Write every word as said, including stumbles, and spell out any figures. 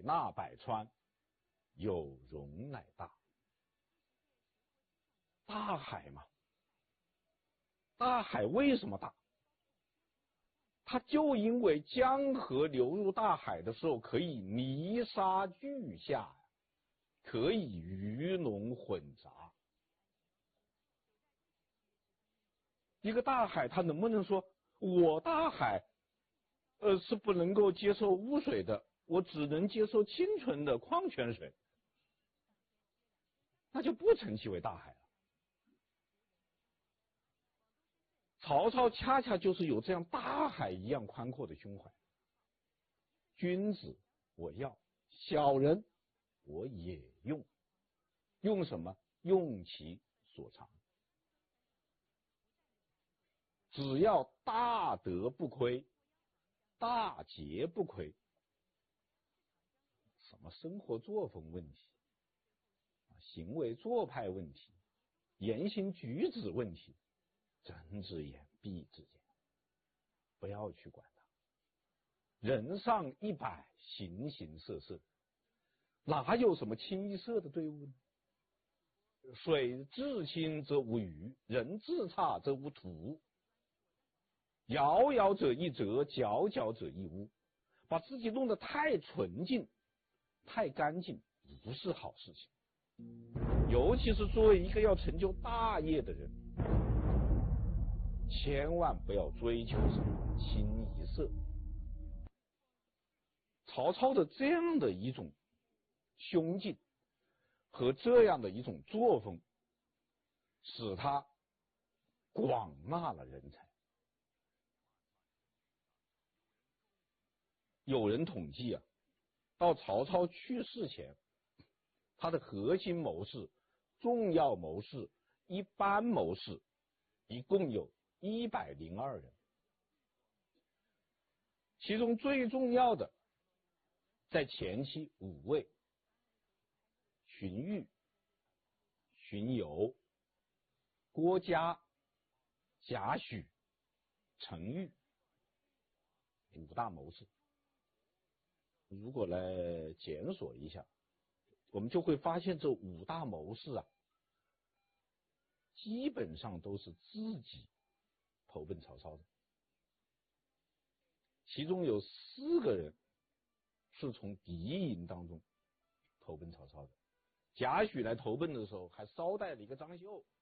纳百川，有容乃大。大海嘛，大海为什么大？它就因为江河流入大海的时候，可以泥沙俱下，可以鱼龙混杂。一个大海，它能不能说我大海，呃，是不能够接受污水的，我只能接受清纯的矿泉水，那就不称其为大海了。曹操恰恰就是有这样大海一样宽阔的胸怀。君子我要，小人我也用。用什么？用其所长。只要大德不亏，大节不亏，什么生活作风问题，行为做派问题，言行举止问题，睁只眼闭只眼，不要去管它。人上一百，形形色色，哪有什么清一色的队伍呢？水至清则无鱼，人至差则无徒。窈窈者一哲，皎皎者一污。把自己弄得太纯净、太干净，不是好事情。尤其是作为一个要成就大业的人，千万不要追求什么清一色。曹操的这样的一种胸襟和这样的一种作风，使他广纳了人才。有人统计啊，到曹操去世前，他的核心谋士、重要谋士、一般谋士一共有一百零二人，其中最重要的在前期五位：荀彧、荀攸、郭嘉、贾诩、程昱，五大谋士。如果来检索一下，我们就会发现这五大谋士啊，基本上都是自己投奔曹操的，其中有四个人是从敌营当中投奔曹操的。贾诩来投奔的时候，还捎带了一个张绣，